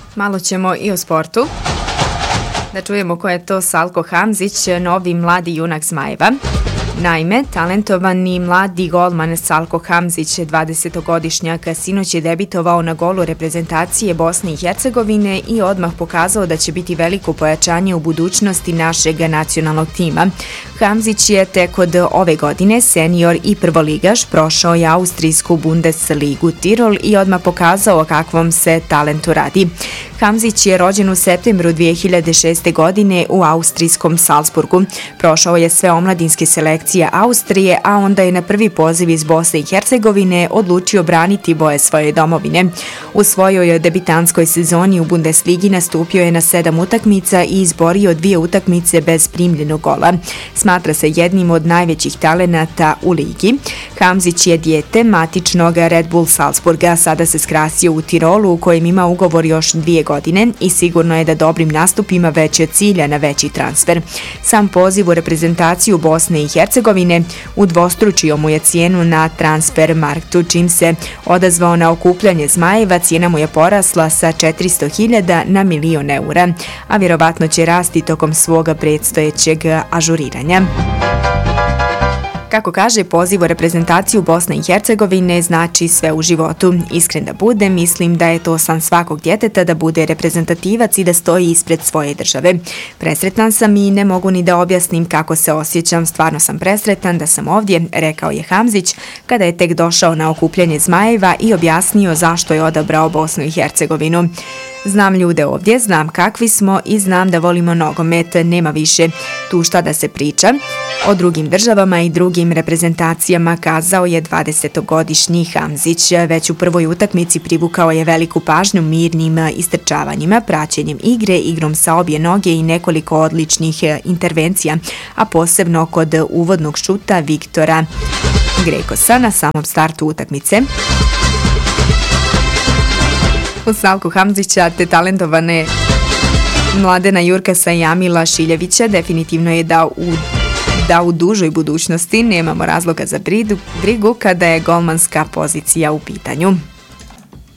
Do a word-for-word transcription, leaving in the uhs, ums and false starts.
Malo ćemo i o sportu. Da čujemo ko je to Salko Hamzić, novi mladi junak Zmajeva. Naime, talentovani mladi golman Salko Hamzić, dvadesetogodišnjak, sinoć je debitovao na golu reprezentacije Bosne i Hercegovine i odmah pokazao da će biti veliko pojačanje u budućnosti našeg nacionalnog tima. Hamzić je tek od ove godine senior i prvoligaš, prošao je austrijsku Bundesligu Tirol i odmah pokazao o kakvom se talentu radi. Hamzić je rođen u septembru dvije hiljade šeste. godine u austrijskom Salzburgu. Prošao je sve omladinske selekcije Austrije, a onda je na prvi poziv iz Bosne i Hercegovine odlučio braniti boje svoje domovine. U svojoj debitanskoj sezoni u Bundesligi nastupio je na sedam utakmica i izborio dvije utakmice bez primljenog gola. Smatra se jednim od najvećih talenata u ligi. Hamzić je dijete matičnog Red Bull Salzburga, sada se skrasio u Tirolu u kojem ima ugovor još dvije godine i sigurno je da dobrim nastupima već cilja na veći transfer. Sam poziv u reprezentaciju Bosne i Hercegovine udvostručio mu je cijenu na transfer marktu, čim se odazvao na okupljanje Zmajeva, cijena mu je porasla sa četiristo hiljada na milion eura, a vjerovatno će rasti tokom svoga predstojećeg ažuriranja. Kako kaže, poziv u reprezentaciju Bosne i Hercegovine znači sve u životu. Iskren da bude, mislim da je to san svakog djeteta da bude reprezentativac i da stoji ispred svoje države. Presretan sam i ne mogu ni da objasnim kako se osjećam, stvarno sam presretan da sam ovdje, rekao je Hamzić kada je tek došao na okupljanje Zmajeva i objasnio zašto je odabrao Bosnu i Hercegovinu. Znam ljude ovdje, znam kakvi smo i znam da volimo nogomet, nema više tu šta da se priča. O drugim državama i drugim reprezentacijama kazao je dvadesetogodišnji Hamzić. Već u prvoj utakmici privukao je veliku pažnju mirnim istrčavanjima, praćenjem igre, igrom sa obje noge i nekoliko odličnih intervencija, a posebno kod uvodnog šuta Viktora Grekosa na samom startu utakmice. U Salku Hamzića te talentovane Mladena Jurkasa i Amila Šiljevića definitivno je da u, da u dužoj budućnosti nemamo razloga za brigu kada je golmanska pozicija u pitanju.